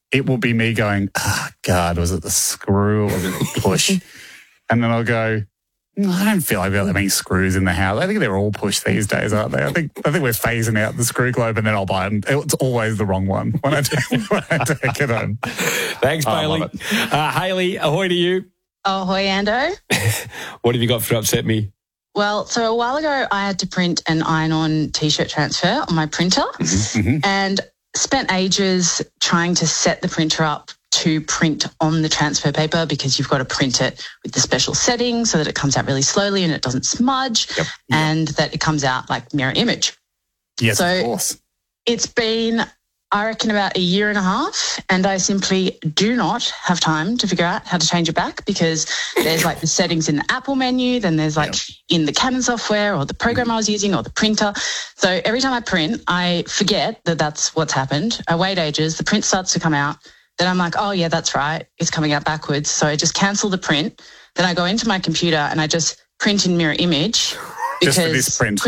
it will be me going, God, was it the screw or was it the push? And then I'll go, I don't feel like there are that many screws in the house. I think they're all push these days, aren't they? I think we're phasing out the screw globe, and then I'll buy them. It's always the wrong one when I take it home. Thanks, Bailey. Hayley, ahoy to you. Ahoy, Ando. What have you got for Upset Me? Well, so a while ago, I had to print an iron-on T-shirt transfer on my printer and spent ages trying to set the printer up to print on the transfer paper, because you've got to print it with the special settings so that it comes out really slowly and it doesn't smudge and that it comes out like mirror image. Yes, of course. It's been, I reckon, about a year and a half, and I simply do not have time to figure out how to change it back, because there's like the settings in the Apple menu, then there's like in the Canon software or the program I was using or the printer. So every time I print, I forget that that's what's happened. I wait ages, the print starts to come out. Then I'm like, oh, yeah, that's right. It's coming out backwards. So I just cancel the print. Then I go into my computer and I just print in mirror image. Because just for this print.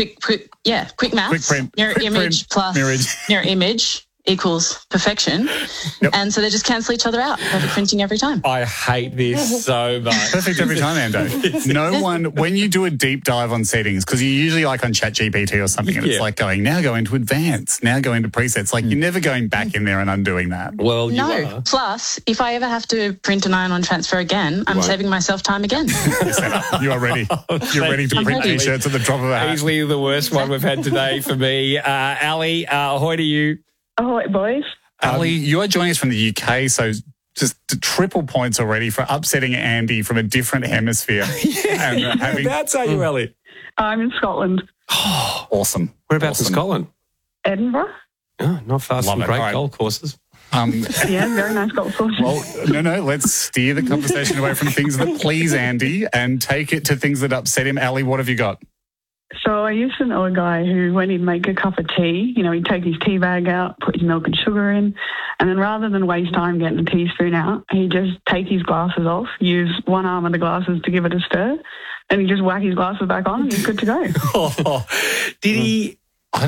Quick maths. Quick print. Mirror quick image print, plus mirror image equals perfection. And so they just cancel each other out. Perfect printing every time. I hate this so much. Perfect every time, Ando. No one, when you do a deep dive on settings, because you're usually like on ChatGPT or something, and it's like going, now go into advanced, now go into presets. Like you're never going back in there and undoing that. Well, you are. No. Plus, if I ever have to print an iron-on transfer again, I'm saving myself time again. You are ready. You're ready to print T-shirts at the drop of a hat. Easily the worst one we've had today for me. Ali, ahoy to you. Ahoy, boys. Ali, you are joining us from the UK, so just triple points already for upsetting Andy from a different hemisphere. Whereabouts are you, Ali? I'm in Scotland. Oh, awesome. Whereabouts in Scotland? Edinburgh. Oh, not far from great golf courses. Yeah, very nice golf course. Well, no, let's steer the conversation away from things that please Andy and take it to things that upset him. Ali, what have you got? So I used to know a guy who, when he'd make a cup of tea, he'd take his tea bag out, put his milk and sugar in, and then rather than waste time getting the teaspoon out, he'd just take his glasses off, use one arm of the glasses to give it a stir, and he'd just whack his glasses back on and he's good to go. Did he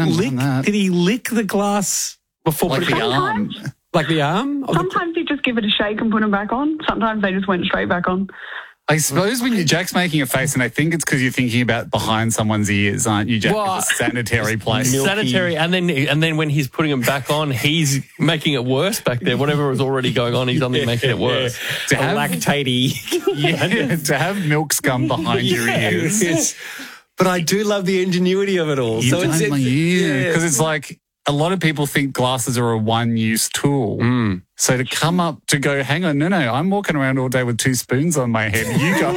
lick the glass before putting the arm? Like the arm? Sometimes he'd just give it a shake and put them back on. Sometimes they just went straight back on. I suppose when Jack's making a face, and I think it's because you're thinking about behind someone's ears, aren't you, Jack? It's a sanitary place. Sanitary, and then when he's putting them back on, he's making it worse back there. Whatever was already going on, he's only making it worse. To have lactatey. to have milk scum behind your ears. Yes. But I do love the ingenuity of it all. Because it's like a lot of people think glasses are a one-use tool. So to come up to go, hang on, no, I'm walking around all day with 2 spoons on my head.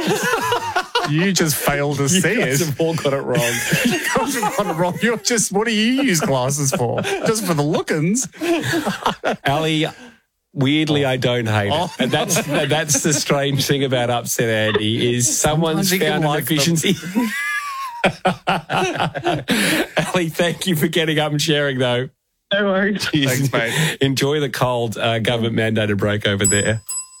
You just failed to see it. You've all got it wrong. You guys have got it wrong. What do you use glasses for? Just for the look-ins. Ali, weirdly, I don't hate it. And that's the strange thing about Upset Andy, is someone's found an efficiency. Ali, thank you for getting up and sharing, though. No worries. Thanks, mate. Enjoy the cold government-mandated break over there.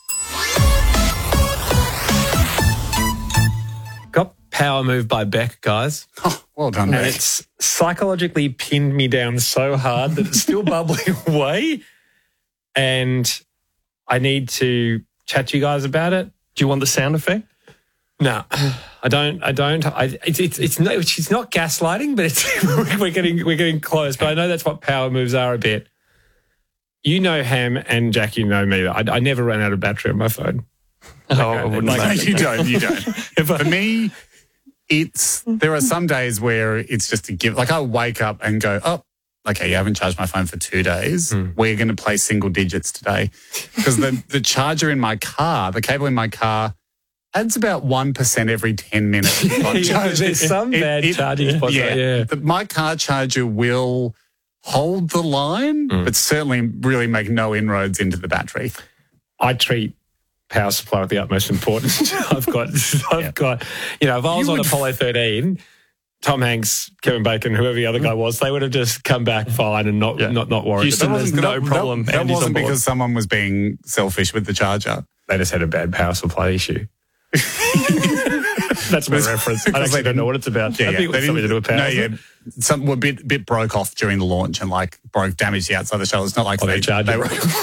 Got Power Move by Beck, guys. Oh, well done, And mate. it's psychologically pinned me down so hard that it's still bubbling away. And I need to chat to you guys about it. Do you want the sound effect? No, I don't. It's not gaslighting, but we're getting close. But I know that's what power moves are a bit. You know Ham and Jack, you know me. I never ran out of battery on my phone. I wouldn't say that. You don't. For me, there are some days where it's just a give. Like I wake up and go, oh, okay, you haven't charged my phone for 2 days. We're going to play single digits today. Because the charger in my car, the cable in my car, adds about 1% every 10 minutes. There's some bad charging spots. My car charger will hold the line, but certainly really make no inroads into the battery. I treat power supply with the utmost importance. I've got, if I was on Apollo 13, Tom Hanks, Kevin Bacon, whoever the other guy was, they would have just come back fine and not worried. Houston, there's no problem. That wasn't because someone was being selfish with the charger. They just had a bad power supply issue. That's my reference. I actually don't know what it's about. I think it was something to do with power. Something a bit broke off during the launch and broke, damaged the outside of the shuttle. It's not like they charged it.